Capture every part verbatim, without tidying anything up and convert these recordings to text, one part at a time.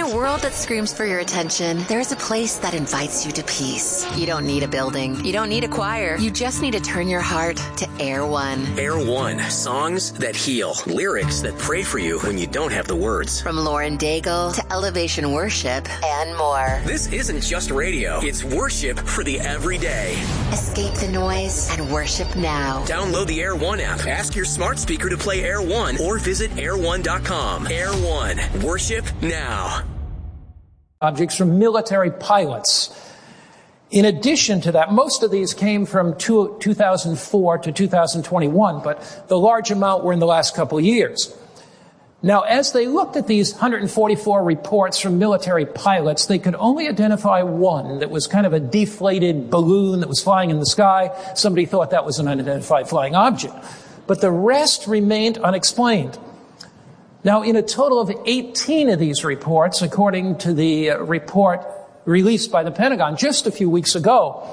a world that screams for your attention, there's a place that invites you to peace. You don't need a building. You don't need a choir. You just need to turn your heart to Air One. Air One. Songs that heal. Lyrics that pray for you when you don't have the words. From Lauren Daigle to Elevation Worship and more. This isn't just radio. It's worship for the everyday. Escape the noise and worship now. Download the Air One app. Ask your smart speaker to play Air One or visit air one dot com. Air One. Worship now. Objects from military pilots. In addition to that, most of these came from two, two thousand four to two thousand twenty-one, but the large amount were in the last couple of years. Now, as they looked at these one hundred forty-four reports from military pilots, they could only identify one that was kind of a deflated balloon that was flying in the sky. Somebody thought that was an unidentified flying object. But the rest remained unexplained. Now, in a total of eighteen of these reports, according to the report released by the Pentagon just a few weeks ago,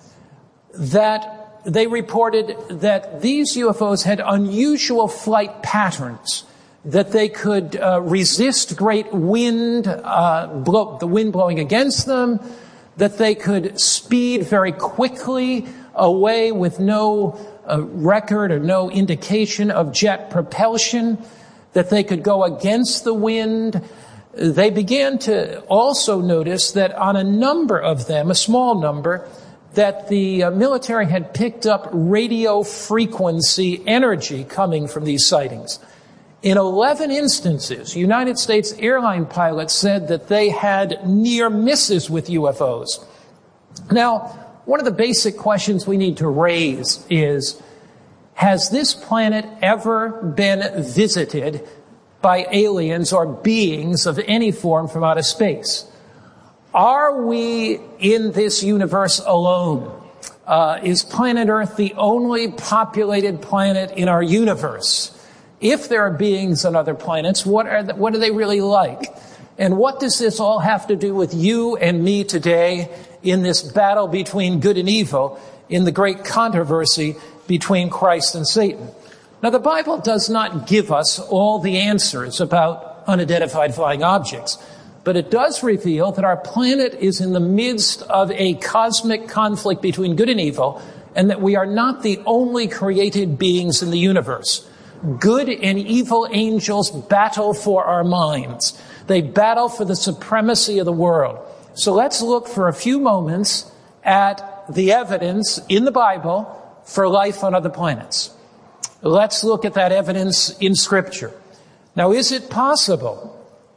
that they reported that these U F Os had unusual flight patterns, that they could uh, resist great wind, uh, blow, the wind blowing against them, that they could speed very quickly away with no uh, record or no indication of jet propulsion, that they could go against the wind. They began to also notice that on a number of them, a small number, that the uh, military had picked up radio frequency energy coming from these sightings. In eleven instances, United States airline pilots said that they had near misses with U F Os. Now, one of the basic questions we need to raise is, has this planet ever been visited by aliens or beings of any form from outer space? Are we in this universe alone? Uh, is planet Earth the only populated planet in our universe? If there are beings on other planets, what are the, what are they really like? And what does this all have to do with you and me today in this battle between good and evil, in the great controversy between Christ and Satan? Now, the Bible does not give us all the answers about unidentified flying objects, but it does reveal that our planet is in the midst of a cosmic conflict between good and evil, and that we are not the only created beings in the universe. Good and evil angels battle for our minds. They battle for the supremacy of the world. So let's look for a few moments at the evidence in the Bible for life on other planets. Let's look at that evidence in Scripture. Now, is it possible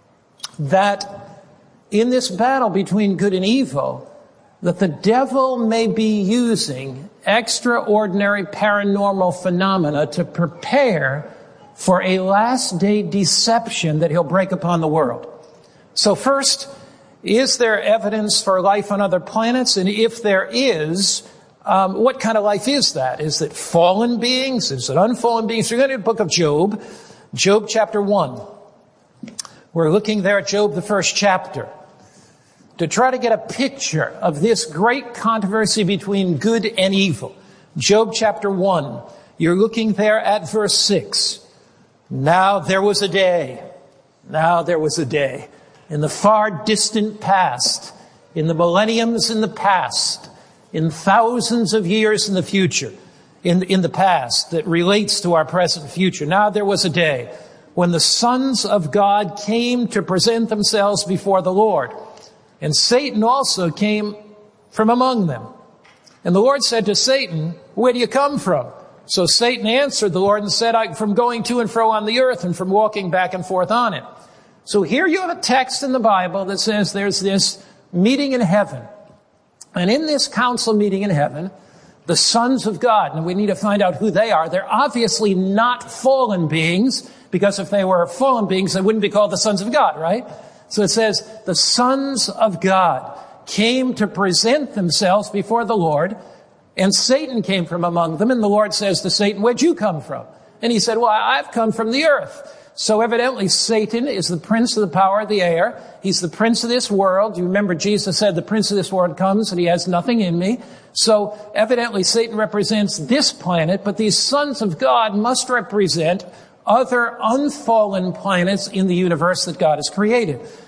that in this battle between good and evil, that the devil may be using extraordinary paranormal phenomena to prepare for a last day deception that he'll break upon the world? So first, is there evidence for life on other planets? And if there is, um, what kind of life is that? Is it fallen beings? Is it unfallen beings? We're going to the book of Job, Job chapter one. We're looking there at Job, the first chapter, to try to get a picture of this great controversy between good and evil. Job chapter one. You're looking there at verse six. Now there was a day. Now there was a day. In the far distant past, in the millenniums in the past, in thousands of years in the future, in, in the past that relates to our present future. Now there was a day when the sons of God came to present themselves before the Lord. And Satan also came from among them. And the Lord said to Satan, where do you come from? So Satan answered the Lord and said, I'm from going to and fro on the earth and from walking back and forth on it. So here you have a text in the Bible that says there's this meeting in heaven. And in this council meeting in heaven, the sons of God, and we need to find out who they are. They're obviously not fallen beings, because if they were fallen beings, they wouldn't be called the sons of God, right? So it says, the sons of God came to present themselves before the Lord, and Satan came from among them. And the Lord says to Satan, where'd you come from? And he said, well, I've come from the earth. So evidently Satan is the prince of the power of the air. He's the prince of this world. You remember Jesus said, the prince of this world comes and he has nothing in me. So evidently Satan represents this planet, but these sons of God must represent other unfallen planets in the universe that God has created.